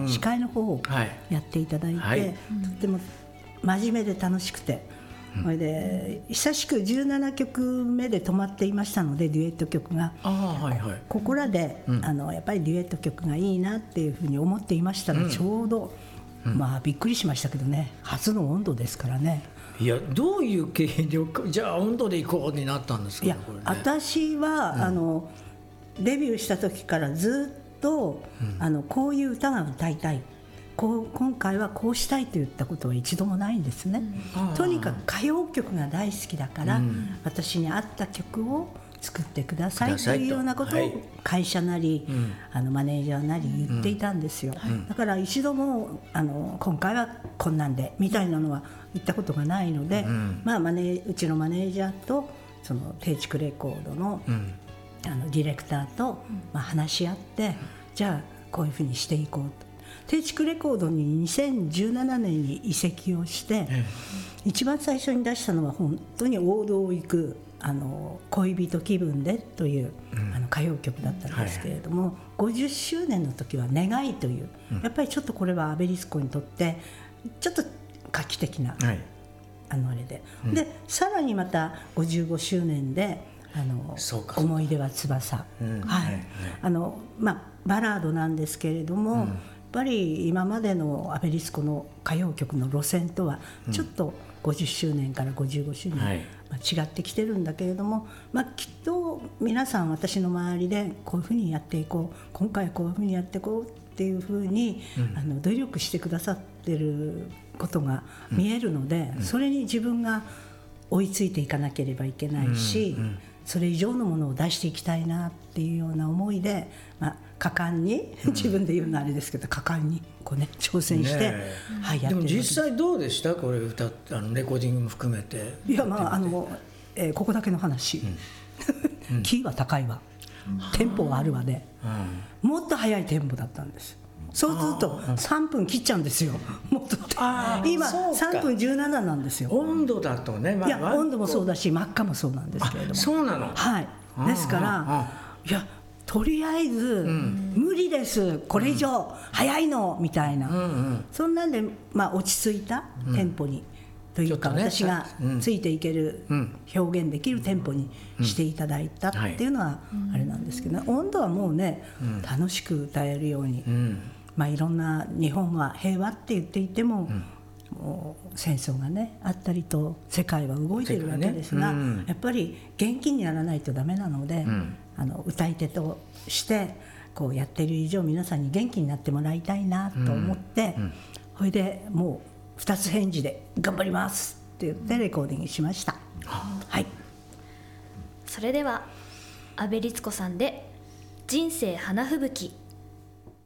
司会の方をやっていただいて、とても真面目で楽しくて、それで久しく17曲目で止まっていましたので、デュエット曲がここらで、やっぱりデュエット曲がいいなっていうふうに思っていましたら、ちょうど、びっくりしましたけどね、初の温度ですからね。 いや、どういう経緯でじゃあ温度で行こうになったんですか。 いや、私は、デビューした時からずっと、こういう歌が歌いたい、今回はこうしたいといったことは一度もないんですね。とにかく歌謡曲が大好きだから、私に合った曲を作ってくださいというようなことを会社なり、マネージャーなり言っていたんですよ。だから一度も今回はこんなんでみたいなのは言ったことがないので、うちのマネージャーとその定畜レコードの、ディレクターと、話し合って、じゃあこういうふうにしていこうと。定畜レコードに2017年に移籍をして、一番最初に出したのは本当に王道を行く恋人気分でという、歌謡曲だったんですけれども、50周年の時は願いという、やっぱりちょっとこれはアベリスコにとってちょっと画期的な、あれで、でさらにまた55周年で思い出は翼、バラードなんですけれども、やっぱり今までのアベリスコの歌謡曲の路線とはちょっと50周年から55周年、違ってきてるんだけれども、きっと皆さん私の周りでこういうふうにやっていこう、今回こういうふうにやっていこうっていうふうに、努力してくださってることが見えるので、それに自分が追いついていかなければいけないし、それ以上のものを出していきたいなっていうような思いで、果敢に自分で言うのはあれですけど、果敢にこう、挑戦して、やってる。 でも実際どうでした、これレコーディングも含めて。 いや、ここだけの話、キーは高いわ、テンポはあるわで、もっと速いテンポだったんです。そうすると3分切っちゃうんですよ。もっと今3分17なんですよ。 温度だとね、 いや、温度もそうだし真っ赤もそうなんですけれども。 そうなの。 はい。ですから、いや、とりあえず、無理です、これ以上早いのみたいな、そんなんで、落ち着いたテンポに、というか、私がついていける、表現できるテンポにしていただいたっていうのはあれなんですけど、温度はもうね、楽しく歌えるように、いろんな、日本は平和って言っていても、もう戦争がねあったりと世界は動いているわけですが、やっぱり元気にならないとダメなので、歌い手としてこうやっている以上、皆さんに元気になってもらいたいなと思って、それでもう2つ返事で頑張りますって言ってレコーディングしました。はい。 それでは阿部律子さんで人生花吹雪。